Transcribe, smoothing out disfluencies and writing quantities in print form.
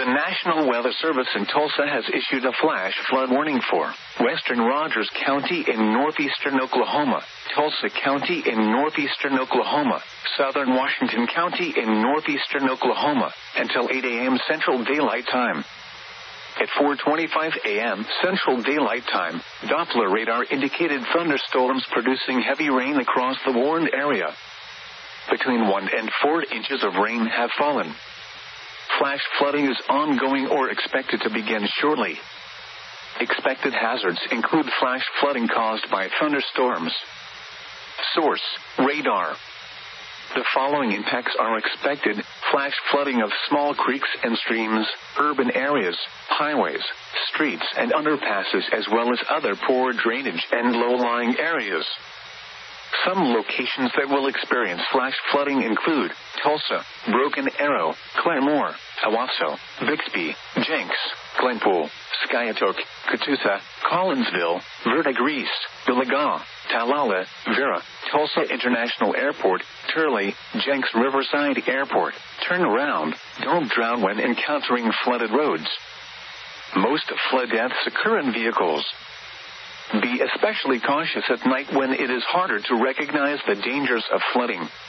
The National Weather Service in Tulsa has issued a flash flood warning for western Rogers County in northeastern Oklahoma, Tulsa County in northeastern Oklahoma, southern Washington County in northeastern Oklahoma, until 8 a.m. Central Daylight Time. At 4:25 a.m. Central Daylight Time, Doppler radar indicated thunderstorms producing heavy rain across the warned area. Between 1 and 4 inches of rain have fallen. Flash flooding is ongoing or expected to begin shortly. Expected hazards include flash flooding caused by thunderstorms. Source: radar. The following impacts are expected: flash flooding of small creeks and streams, urban areas, highways, streets and underpasses, as well as other poor drainage and low-lying areas. Some locations that will experience flash flooding include Tulsa, Broken Arrow, Claremore, Owasso, Bixby, Jenks, Glenpool, Skiatook, Catoosa, Collinsville, Verdigris, Billagaw, Talala, Vera, Tulsa International Airport, Turley, Jenks Riverside Airport. Turn around. Don't drown when encountering flooded roads. Most flood deaths occur in vehicles. Be especially cautious at night when it is harder to recognize the dangers of flooding.